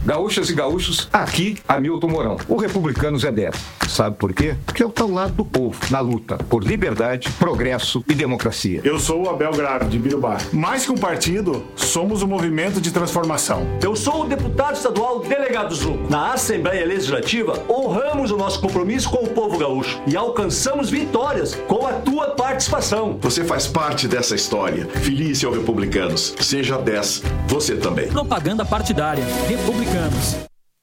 Gaúchas e gaúchos, aqui Hamilton Mourão. O Republicanos é 10. Sabe por quê? Porque eu estou ao lado do povo, na luta por liberdade, progresso e democracia. Eu sou o Abel Grado, de Birubá. Mais que um partido, somos um movimento de transformação. Eu sou o deputado estadual Delegado Zuco. Na Assembleia Legislativa, honramos o nosso compromisso com o povo gaúcho e alcançamos vitórias com a tua participação. Você faz parte dessa história. Filie-se ao Republicanos. Seja 10, você também. Propaganda partidária. Republicanos.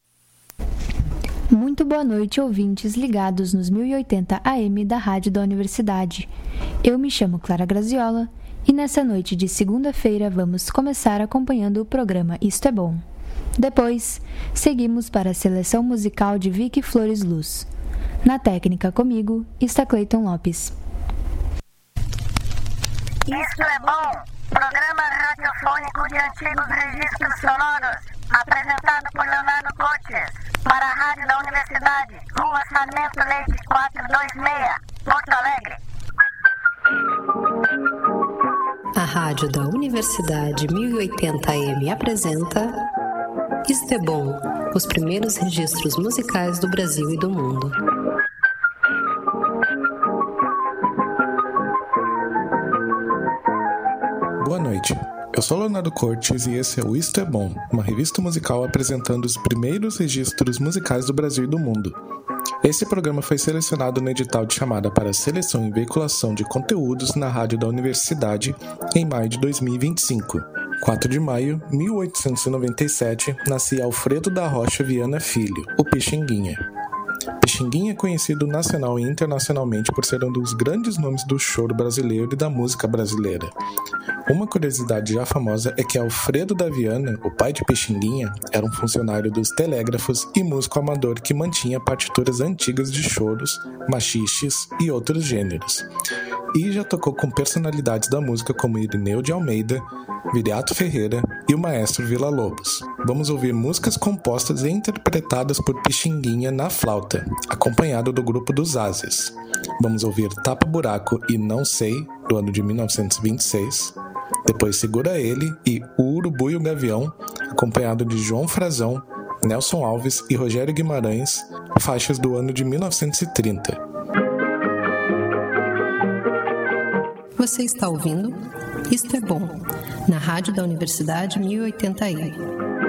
Muito boa noite, ouvintes ligados nos 1080 AM da Rádio da Universidade. Eu me chamo Clara Graziola e nessa noite de segunda-feira vamos começar acompanhando o programa Isto é Bom. Depois, seguimos para a seleção musical de Vicky Flores Luz. Na técnica comigo está Cleiton Lopes. Isto é Bom, programa radiofônico de antigos registros sonoros, apresentado por Leonardo Cortes, para a Rádio da Universidade, Rua Sarmento Leite 426, Porto Alegre. A Rádio da Universidade 1080 AM apresenta Isto é Bom, os primeiros registros musicais do Brasil e do mundo. Boa noite, eu sou Leonardo Cortes e esse é o Isto é Bom, uma revista musical apresentando os primeiros registros musicais do Brasil e do mundo. Esse programa foi selecionado no edital de chamada para seleção e veiculação de conteúdos na Rádio da Universidade em maio de 2025. 4 de maio, 1897, nascia Alfredo da Rocha Viana Filho, o Pixinguinha. Pixinguinha é conhecido nacional e internacionalmente por ser um dos grandes nomes do choro brasileiro e da música brasileira. Uma curiosidade já famosa é que Alfredo da Viana, o pai de Pixinguinha, era um funcionário dos telégrafos e músico amador que mantinha partituras antigas de choros, machiches e outros gêneros. E já tocou com personalidades da música como Irineu de Almeida, Viriato Ferreira e o maestro Villa-Lobos. Vamos ouvir músicas compostas e interpretadas por Pixinguinha na flauta, acompanhado do grupo dos Ases. Vamos ouvir Tapa Buraco e Não Sei, do ano de 1926. Depois Segura Ele e O Urubu e o Gavião, acompanhado de João Frazão, Nelson Alves e Rogério Guimarães, faixas do ano de 1930. Você está ouvindo Isto é Bom, na Rádio da Universidade 1080 AM.